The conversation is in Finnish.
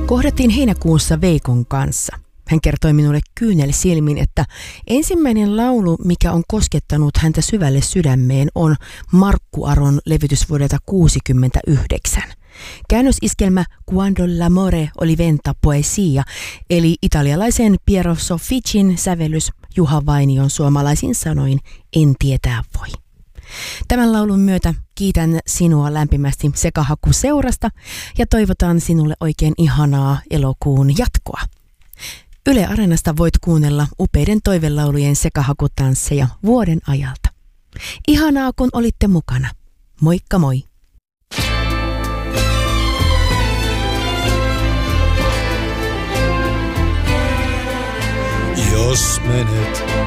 Kohdattiin heinäkuussa Veikon kanssa. Hän kertoi minulle kyynelsilmin, että ensimmäinen laulu, mikä on koskettanut häntä syvälle sydämeen, on Markku Aron levytys vuodelta 1969. Käännösiskelmä Quando l'amore oli venta poesia, eli italialaisen Piero Sofficin sävellys Juha Vainion suomalaisin sanoin En tietää voi. Tämän laulun myötä kiitän sinua lämpimästi Sekahaku-seurasta ja toivotan sinulle oikein ihanaa elokuun jatkoa. Yle Areenasta voit kuunnella upeiden toivelaulujen sekahakutansseja vuoden ajalta. Ihanaa, kun olitte mukana. Moikka moi! Jos menet